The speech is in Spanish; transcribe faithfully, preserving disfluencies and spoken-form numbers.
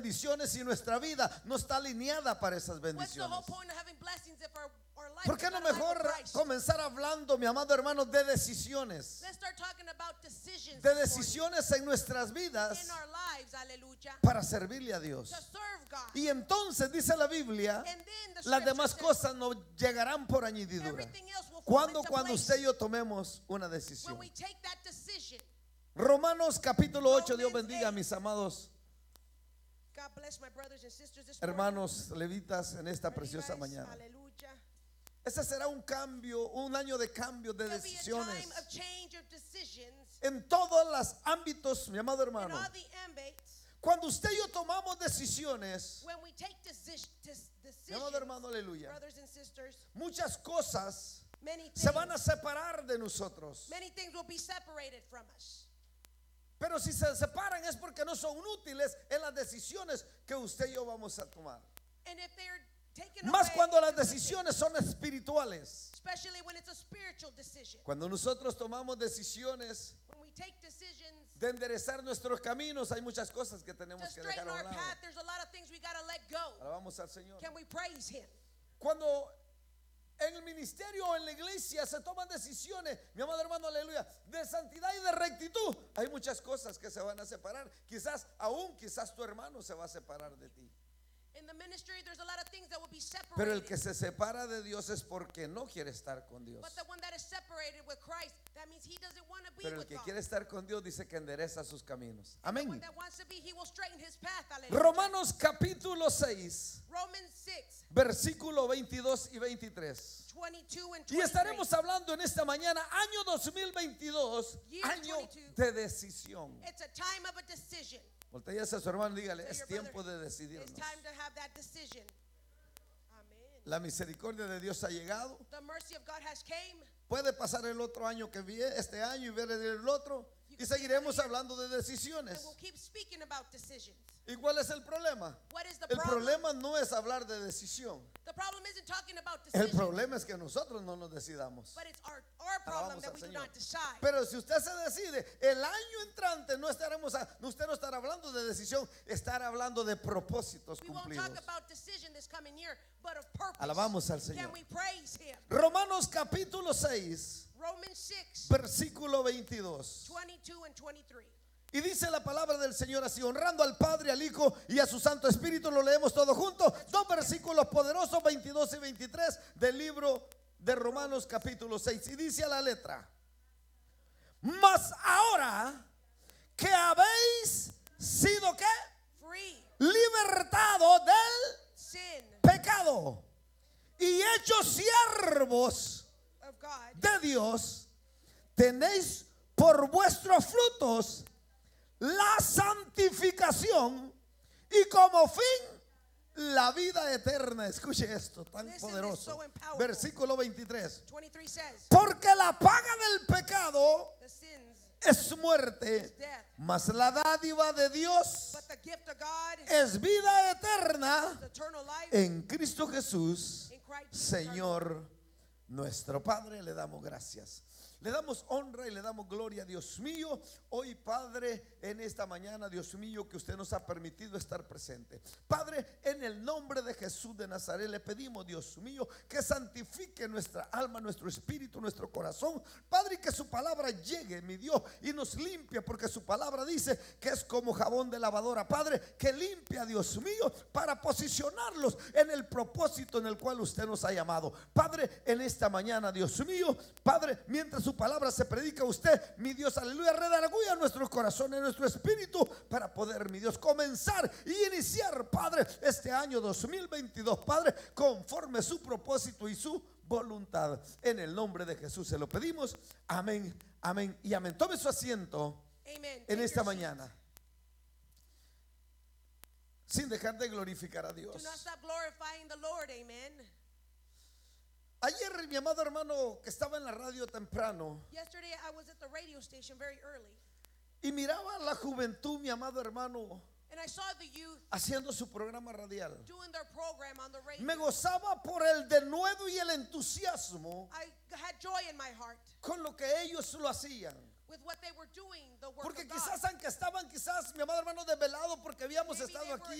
bendiciones si nuestra vida no está alineada para esas bendiciones? ¿Por qué no mejor comenzar hablando, mi amado hermano, de decisiones? De decisiones en nuestras vidas para servirle a Dios. Y entonces dice la Biblia, las demás cosas no llegarán por añadidura. Cuando cuando usted y yo tomemos una decisión. Romanos capítulo ocho, Dios bendiga a mis amados hermanos levitas en esta preciosa mañana. Ese será un cambio, un año de cambio de decisiones en todos los ámbitos, mi amado hermano. Cuando usted y yo tomamos decisiones, mi amado hermano, aleluya, muchas cosas se van a separar de nosotros. Pero si se separan es porque no son útiles en las decisiones que usted y yo vamos a tomar. Más cuando las decisiones son espirituales. Cuando nosotros tomamos decisiones de enderezar nuestros caminos, hay muchas cosas que tenemos que dejar a un lado. Alabamos al Señor. Cuando en el ministerio o en la iglesia se toman decisiones, mi amado hermano, aleluya, de santidad y de rectitud, hay muchas cosas que se van a separar. Quizás aún, quizás tu hermano se va a separar de ti. Pero el que se separa de Dios es porque no quiere estar con Dios. Pero el que quiere estar con Dios dice que endereza sus caminos. Amén. Romanos capítulo seis, versículo veintidós y veintitrés. Y estaremos hablando en esta mañana, año dos mil veintidós, año de decisión. Voltea a su hermano y dígale, es tiempo de decidirnos. La misericordia de Dios ha llegado. Puede pasar el otro año que viene, este año, y ver el otro, y seguiremos hablando de decisiones. ¿Y cuál es el problema? El problema no es hablar de decisión. El problema es que nosotros no nos decidamos. Alabamos al Señor. Pero si usted se decide, el año entrante no estaremos a, usted no estará hablando de decisión, estará hablando de propósitos cumplidos. Alabamos al Señor. Romanos capítulo seis, versículo veintidós. Y dice la palabra del Señor así: honrando al Padre, al Hijo y a su Santo Espíritu. Lo leemos todo juntos. Dos versículos poderosos, veintidós y veintitrés del libro de Romanos capítulo seis. Y dice a la letra: mas ahora que habéis sido ¿qué? Free. Libertado del sin. Pecado y hechos siervos de Dios, tenéis por vuestros frutos la santificación y como fin la vida eterna. Escuche esto tan poderoso. Versículo veintitrés. Porque la paga del pecado es muerte, mas la dádiva de Dios es vida eterna en Cristo Jesús, Señor nuestro. Padre, le damos gracias. Le damos honra y le damos gloria, Dios mío. Hoy, Padre, en esta mañana, Dios mío, que usted nos ha permitido estar presente. Padre, en el nombre de Jesús de Nazaret le pedimos, Dios mío, que santifique nuestra alma, nuestro espíritu, nuestro corazón. Padre, que su palabra llegue, mi Dios, y nos limpie, porque su palabra dice que es como jabón de lavadora. Padre, que limpia, Dios mío, para posicionarlos en el propósito en el cual usted nos ha llamado. Padre, en esta mañana, Dios mío, Padre, mientras su palabra se predica, usted, mi Dios, aleluya, redarguya nuestros corazones, nuestro espíritu, para poder, mi Dios, comenzar y iniciar, Padre, este año dos mil veintidós, Padre, conforme su propósito y su voluntad. En el nombre de Jesús se lo pedimos. Amén, amén y amén. Tome su asiento Amen. En esta mañana, sin dejar de glorificar a Dios. Ayer, mi amado hermano, que estaba en la radio temprano, y miraba a la juventud, mi amado hermano, haciendo su programa radial. Me gozaba por el denuedo y el entusiasmo con lo que ellos lo hacían. Porque quizás, aunque estaban, quizás, mi amado hermano, desvelado, porque habíamos estado aquí